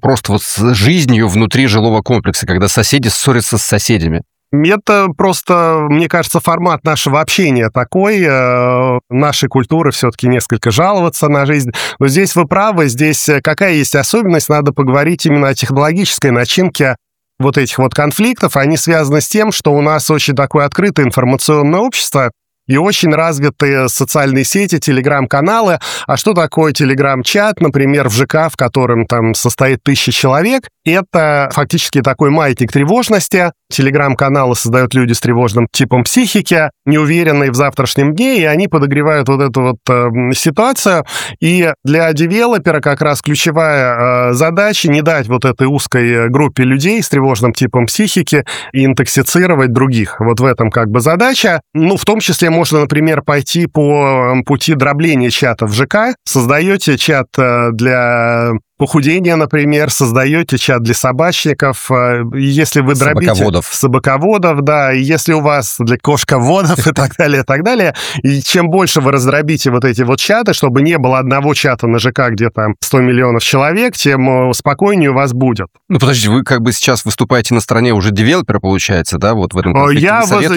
просто вот с жизнью внутри жилого комплекса, когда соседи ссорятся с соседями? Это просто, мне кажется, формат нашего общения такой. Нашей культуры все-таки несколько жаловаться на жизнь. Но здесь вы правы, здесь какая есть особенность, надо поговорить именно о технологической начинке вот этих вот конфликтов. Они связаны с тем, что у нас очень такое открытое информационное общество, и очень развитые социальные сети, телеграм-каналы. А что такое телеграм-чат, например, в ЖК, в котором там состоит 1000 человек? Это фактически такой маятник тревожности. Телеграм-каналы создают люди с тревожным типом психики, неуверенные в завтрашнем дне, и они подогревают вот эту вот ситуацию. И для девелопера как раз ключевая задача не дать вот этой узкой группе людей с тревожным типом психики интоксицировать других. Вот в этом как бы задача. Ну, в том числе можно, например, пойти по пути дробления чата в ЖК. Создаете чат для похудения, например, создаете чат для собачников. Если вы дробите... Собаководов, да. И если у вас для кошководов и так далее, и так далее. И чем больше вы раздробите вот эти вот чаты, чтобы не было одного чата на ЖК, где там 100 миллионов человек, тем спокойнее у вас будет. Ну, подождите, вы как бы сейчас выступаете на стороне уже девелопера, получается, да, вот в этом конфликте?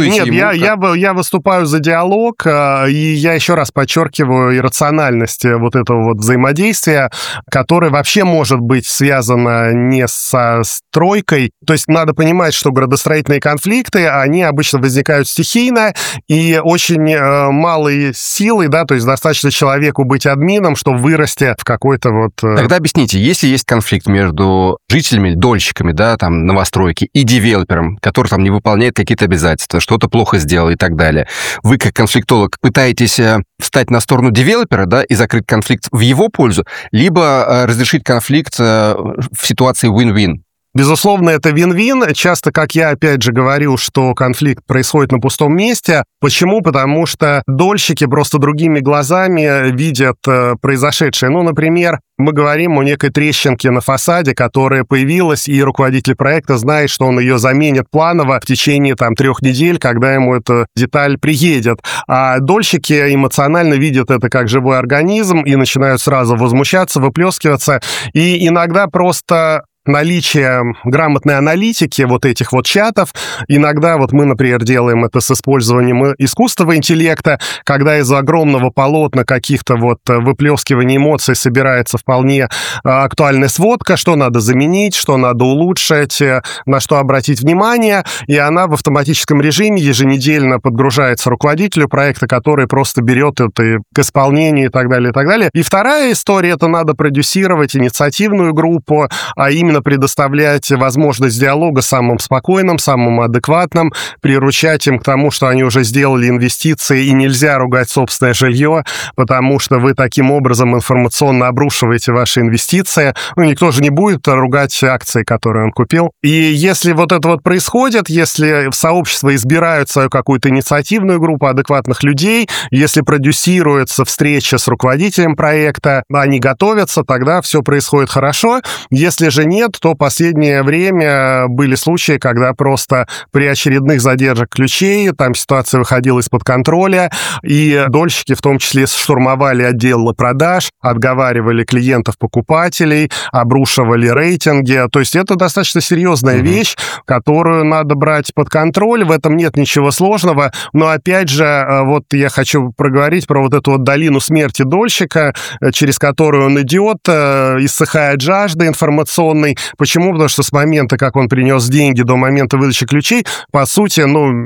Я выступаю за диалог, и я еще раз подчеркиваю иррациональность вот этого вот взаимодействия, которое вообще может быть связано не со стройкой. То есть надо понимать, что градостроительные конфликты, они обычно возникают стихийно и очень малой силой, да, то есть достаточно человеку быть админом, чтобы вырасти в какой-то вот... Тогда объясните, если есть конфликт между жителями, дольщиками, да, там, новостройки и девелопером, который там не выполняет какие-то обязательства, что-то плохо сделал и так далее, вы как конфликтолог пытаетесь встать на сторону девелопера, да, и закрыть конфликт в его пользу, либо разрешить конфликт в ситуации win-win? Безусловно, это вин-вин. Часто, как я опять же говорю, что конфликт происходит на пустом месте. Почему? Потому что дольщики просто другими глазами видят произошедшее. Ну, например, мы говорим о некой трещинке на фасаде, которая появилась, и руководитель проекта знает, что он ее заменит планово в течение 3 недель, когда ему эта деталь приедет. А дольщики эмоционально видят это как живой организм и начинают сразу возмущаться, выплескиваться. И иногда просто... наличие грамотной аналитики вот этих вот чатов. Иногда вот мы, например, делаем это с использованием искусственного интеллекта, когда из-за огромного полотна каких-то вот выплескиваний эмоций собирается вполне актуальная сводка, что надо заменить, что надо улучшить, на что обратить внимание, и она в автоматическом режиме еженедельно подгружается руководителю проекта, который просто берет это к исполнению и так далее, и так далее. И вторая история, это надо продюсировать инициативную группу, а именно предоставлять возможность диалога самым спокойным, самым адекватным, приручать им к тому, что они уже сделали инвестиции, и нельзя ругать собственное жилье, потому что вы таким образом информационно обрушиваете ваши инвестиции. Ну, никто же не будет ругать акции, которые он купил. И если вот это вот происходит, если в сообщество избирают свою какую-то инициативную группу адекватных людей, если продюсируется встреча с руководителем проекта, они готовятся, тогда все происходит хорошо. Если же нет, то последнее время были случаи, когда просто при очередных задержках ключей там ситуация выходила из-под контроля, и дольщики в том числе штурмовали отделы продаж, отговаривали клиентов-покупателей, обрушивали рейтинги. То есть это достаточно серьезная вещь, которую надо брать под контроль. В этом нет ничего сложного. Но опять же, вот я хочу проговорить про вот эту вот долину смерти дольщика, через которую он идет, иссыхает жажда информационной. Почему? Потому что с момента, как он принес деньги, до момента выдачи ключей, по сути,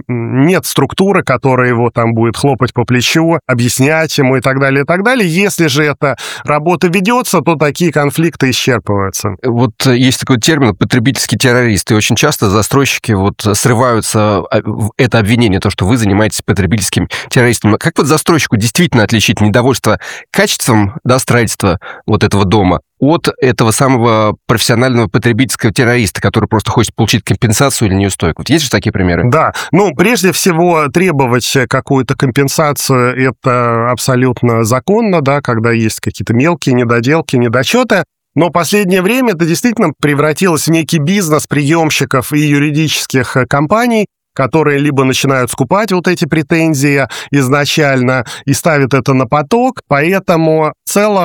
нет структуры, которая его там будет хлопать по плечу, объяснять ему и так далее, и так далее. Если же эта работа ведется, то такие конфликты исчерпываются. Вот есть такой термин «потребительский террорист», и очень часто застройщики вот срываются в это обвинение, то, что вы занимаетесь потребительским террористом. Как вот застройщику действительно отличить недовольство качеством, да, строительства вот этого дома от этого самого профессионального потребительского террориста, который просто хочет получить компенсацию или неустойку? Вот есть же такие примеры? Да. Прежде всего, требовать какую-то компенсацию – это абсолютно законно, да, когда есть какие-то мелкие недоделки, недочеты. Но последнее время это действительно превратилось в некий бизнес приемщиков и юридических компаний, которые либо начинают скупать вот эти претензии изначально и ставят это на поток. Поэтому в целом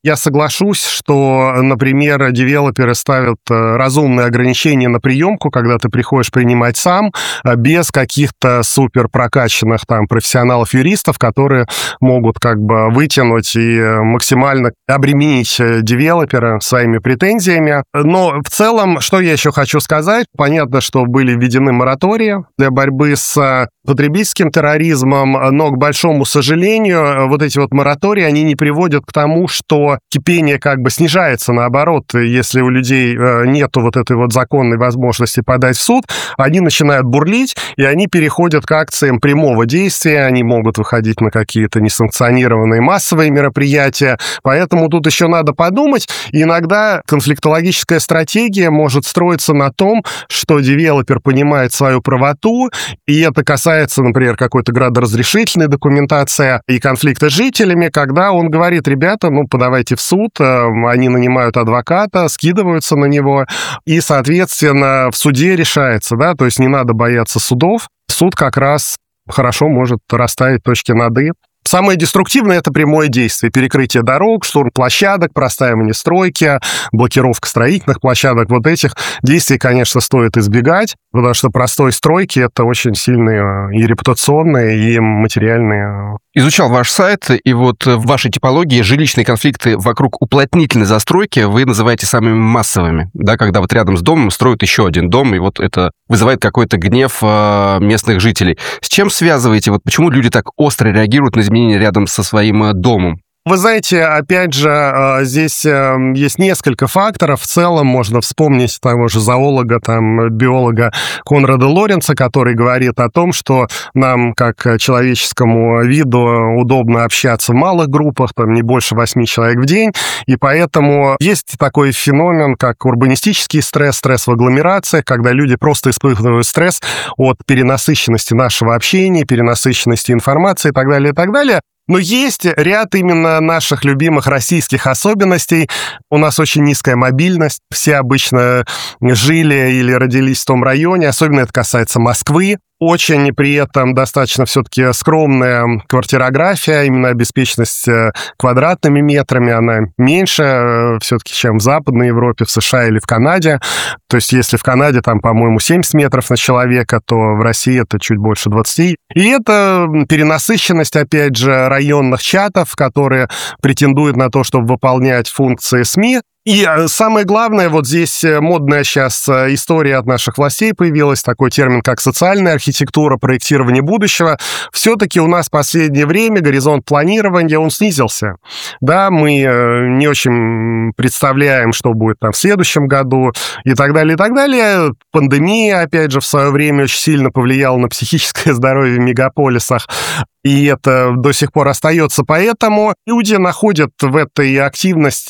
Я соглашусь, что, например, девелоперы ставят разумные ограничения на приемку, когда ты приходишь принимать сам, без каких-то супер прокачанных там профессионалов-юристов, которые могут как бы вытянуть и максимально обременить девелопера своими претензиями. Но в целом, что я еще хочу сказать, понятно, что были введены моратории для борьбы с потребительским терроризмом, но, к большому сожалению, вот эти вот моратории, они не приводят к тому, что кипение как бы снижается. Наоборот, если у людей нету вот этой вот законной возможности подать в суд, они начинают бурлить, и они переходят к акциям прямого действия, они могут выходить на какие-то несанкционированные массовые мероприятия, поэтому тут еще надо подумать. Иногда конфликтологическая стратегия может строиться на том, что девелопер понимает свою правоту, и это касается, например, какой-то градоразрешительной документации и конфликта с жителями, когда он говорит: ребята, подавайте в суд, они нанимают адвоката, скидываются на него, и, соответственно, в суде решается, да, то есть не надо бояться судов. Суд как раз хорошо может расставить точки над «и». Самое деструктивное — это прямое действие. Перекрытие дорог, штурм площадок, простаивание стройки, блокировка строительных площадок. Вот этих действий, конечно, стоит избегать, потому что простой стройки — это очень сильные и репутационные, и материальные. Изучал ваш сайт, и вот в вашей типологии жилищные конфликты вокруг уплотнительной застройки вы называете самыми массовыми, да, когда вот рядом с домом строят еще один дом, и вот это вызывает какой-то гнев местных жителей. С чем связываете? Вот почему люди так остро реагируют на изменения рядом со своим домом? Вы знаете, опять же, здесь есть несколько факторов. В целом можно вспомнить того же зоолога, биолога Конрада Лоренца, который говорит о том, что нам, как человеческому виду, удобно общаться в малых группах, не больше 8 человек в день, и поэтому есть такой феномен, как урбанистический стресс, стресс в агломерациях, когда люди просто испытывают стресс от перенасыщенности нашего общения, перенасыщенности информации и так далее, и так далее. Но есть ряд именно наших любимых российских особенностей. У нас очень низкая мобильность. Все обычно жили или родились в том районе. Особенно это касается Москвы. Очень при этом достаточно все-таки скромная квартирография, именно обеспеченность квадратными метрами, она меньше все-таки, чем в Западной Европе, в США или в Канаде. То есть если в Канаде по-моему, 70 метров на человека, то в России это чуть больше 20. И это перенасыщенность, опять же, районных чатов, которые претендуют на то, чтобы выполнять функции СМИ. И самое главное, вот здесь модная сейчас история от наших властей появилась, такой термин, как социальная архитектура, проектирование будущего. Все-таки у нас в последнее время горизонт планирования, он снизился. Да, мы не очень представляем, что будет в следующем году и так далее, и так далее. Пандемия, опять же, в свое время очень сильно повлияла на психическое здоровье в мегаполисах. И это до сих пор остается. Поэтому люди находят в этой активности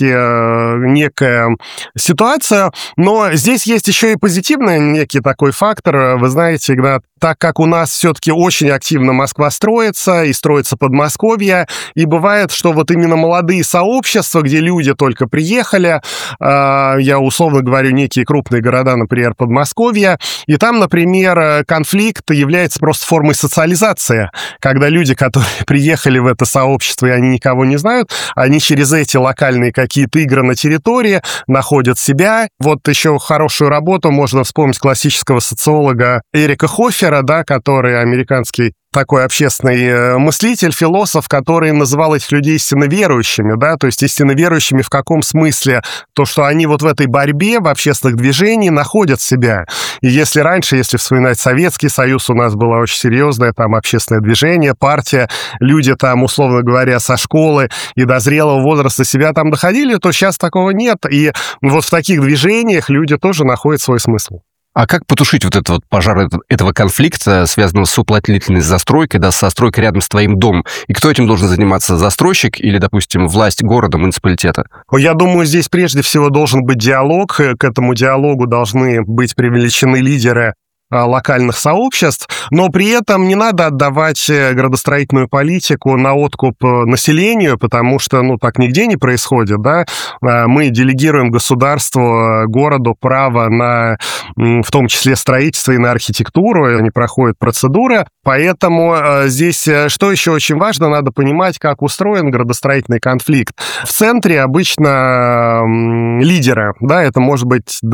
некая ситуация. Но здесь есть еще и позитивный некий такой фактор. Вы знаете, Игнат, так как у нас все-таки очень активно Москва строится, и строится Подмосковье, и бывает, что вот именно молодые сообщества, где люди только приехали, я условно говорю, некие крупные города, например, Подмосковье, и там, например, конфликт является просто формой социализации, когда люди, которые приехали в это сообщество, и они никого не знают, они через эти локальные какие-то игры на территории находят себя. Вот еще хорошую работу можно вспомнить классического социолога Эрика Хофера, да, который американский такой общественный мыслитель, философ, который называл этих людей истинно верующими, да, то есть истинно верующими в каком смысле? То, что они вот в этой борьбе, в общественных движениях находят себя. И если раньше, если вспоминать Советский Союз, у нас было очень серьезное общественное движение, партия, люди условно говоря, со школы и до зрелого возраста себя доходили, то сейчас такого нет. И вот в таких движениях люди тоже находят свой смысл. А как потушить вот этот вот пожар этого конфликта, связанного с уплотнительной застройкой, да, со стройкой рядом с твоим домом? И кто этим должен заниматься? Застройщик или, допустим, власть города, муниципалитета? Я думаю, здесь прежде всего должен быть диалог. К этому диалогу должны быть привлечены лидеры локальных сообществ, но при этом не надо отдавать градостроительную политику на откуп населению, потому что, так нигде не происходит, да. Мы делегируем государству, городу право на, в том числе, строительство и на архитектуру, они проходят процедуры, поэтому здесь, что еще очень важно, надо понимать, как устроен градостроительный конфликт. В центре обычно лидеры, да, это может быть